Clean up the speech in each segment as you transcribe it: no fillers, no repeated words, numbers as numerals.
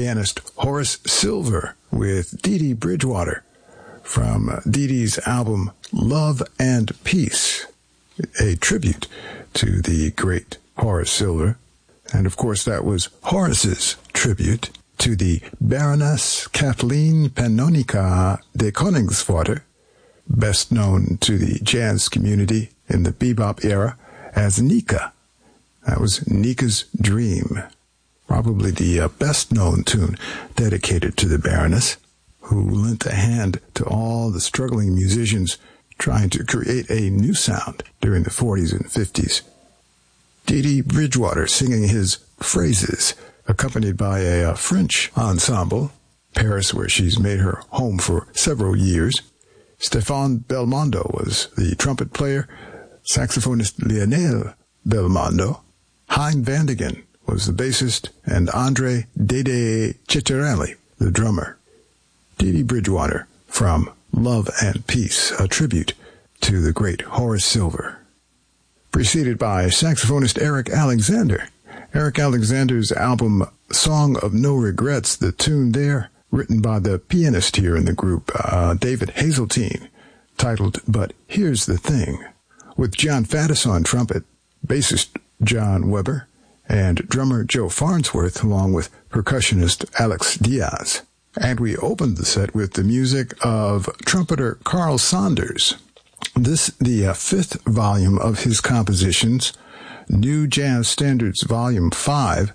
pianist Horace Silver with Dee Dee Bridgewater from Dee Dee's album Love and Peace, a tribute to the great Horace Silver. And of course, that was Horace's tribute to the Baroness Kathleen Pannonica de Koningsvater, best known to the jazz community in the bebop era as Nika. That was Nika's Dream, probably the best-known tune dedicated to the Baroness, who lent a hand to all the struggling musicians trying to create a new sound during the 40s and 50s. Dee Dee Bridgewater singing his Phrases, accompanied by a French ensemble, Paris, where she's made her home for several years. Stéphane Belmondo was the trumpet player, saxophonist Lionel Belmondo. Hein Vandigan was the bassist, and Andre Dede Ciccarelli, the drummer. Dee Dee Bridgewater from Love and Peace, a tribute to the great Horace Silver. Preceded by saxophonist Eric Alexander. Eric Alexander's album Song of No Regrets, the tune there, written by the pianist here in the group, David Hazeltine, titled But Here's the Thing, with John Faddis on trumpet, bassist John Weber, and drummer Joe Farnsworth, along with percussionist Alex Diaz. And we opened the set with the music of trumpeter Carl Saunders. This, the fifth volume of his compositions, New Jazz Standards Volume 5,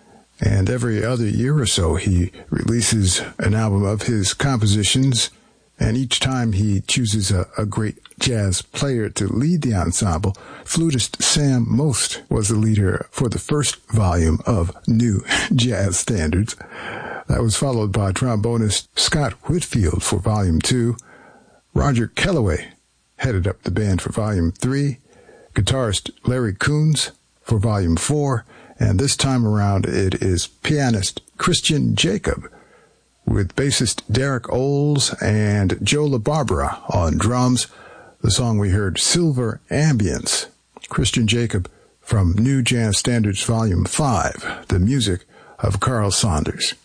and every other year or so he releases an album of his compositions, and each time he chooses a great jazz player to lead the ensemble. Flutist Sam Most was the leader for the first volume of New Jazz Standards. That was followed by trombonist Scott Whitfield for Volume 2. Roger Kellaway headed up the band for Volume 3. Guitarist Larry Coons for Volume 4. And this time around it is pianist Christian Jacob with bassist Derek Oles and Joe LaBarbera on drums. The song we heard, Silver Ambience. Christian Jacob from New Jazz Standards Volume 5, the music of Carl Saunders.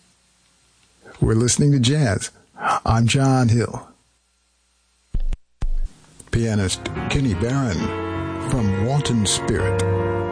We're listening to jazz. I'm John Hill. Pianist Kenny Barron from Wanton Spirit.